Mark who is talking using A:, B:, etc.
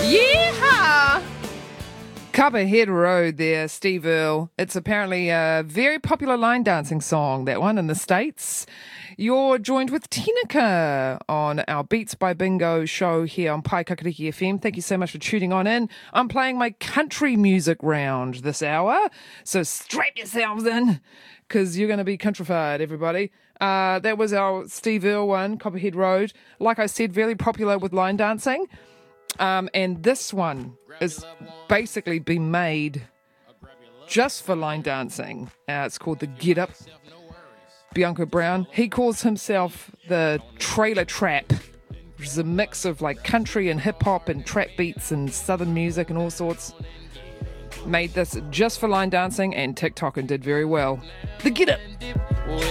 A: Yeehaw! Copperhead Road there, Steve Earle. It's apparently a very popular line dancing song, that one, in the States. You're joined with Tinaka on our Beats by Bingo show here on Pai Kakariki FM. Thank you so much for tuning on in. I'm playing my country music round this hour, so strap yourselves in, because you're going to be countrified, everybody. That was our Steve Earle one, Copperhead Road. Like I said, very popular with line dancing. And this one is basically been made just for line dancing. It's called the Get Up. Bianco Brown, he calls himself the Trailer Trap, which is a mix of like country and hip hop and trap beats and southern music and all sorts. Made this just for line dancing, and TikTok and did very well. The Get Up.